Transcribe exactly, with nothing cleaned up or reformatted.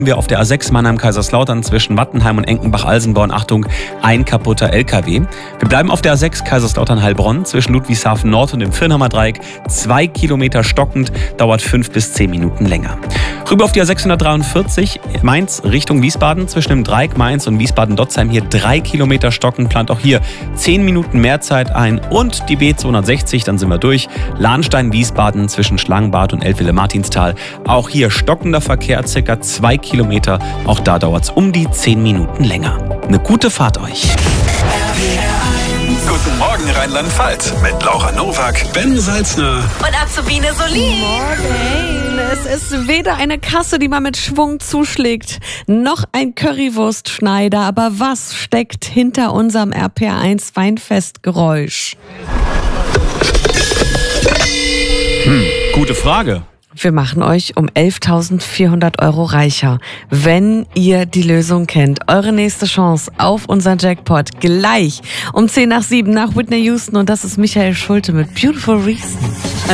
Wir auf der A sechs Mannheim-Kaiserslautern zwischen Wattenheim und Enkenbach-Alsenborn. Achtung, ein kaputter L K W. Wir bleiben auf der A sechs Kaiserslautern-Heilbronn zwischen Ludwigshafen Nord und dem Firnhammer Dreieck. Zwei Kilometer stockend, dauert fünf bis zehn Minuten länger. Rüber auf die A sechshundertdreiundvierzig Mainz Richtung Wiesbaden zwischen dem Dreieck Mainz und Wiesbaden-Dotzheim. Hier drei Kilometer stockend, plant auch hier zehn Minuten mehr Zeit ein. Und die B zweihundertsechzig, dann sind wir durch. Lahnstein-Wiesbaden zwischen Schlangenbad und Eltville-Martinstal. Auch hier stockender Verkehr, circa zwei Kilometer. Auch da dauert es um die zehn Minuten länger. Eine gute Fahrt euch. Guten Morgen Rheinland-Pfalz mit Laura Nowak, Ben Salzner und Azubine Solin. Morgen. Es ist weder eine Kasse, die man mit Schwung zuschlägt, noch ein Currywurstschneider. Aber was steckt hinter unserem R P R eins Weinfestgeräusch? Hm, gute Frage. Wir machen euch um elftausendvierhundert Euro reicher, wenn ihr die Lösung kennt. Eure nächste Chance auf unseren Jackpot gleich um zehn nach sieben nach Whitney Houston. Und das ist Michael Schulte mit Beautiful Reason.